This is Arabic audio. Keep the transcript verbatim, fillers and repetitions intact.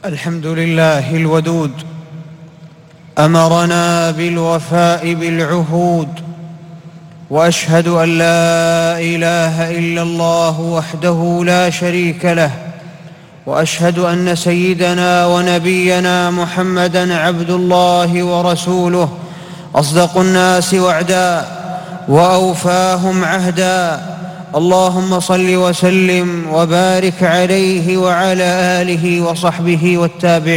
الحمد لله الودود أمرنا بالوفاء بالعهود، وأشهد أن لا إله إلا الله وحده لا شريك له، وأشهد أن سيدنا ونبينا محمدًا عبد الله ورسوله، أصدق الناس وعدا وأوفاهم عهدا. اللهم صل وسلم وبارك عليه وعلى آله وصحبه والتابعين.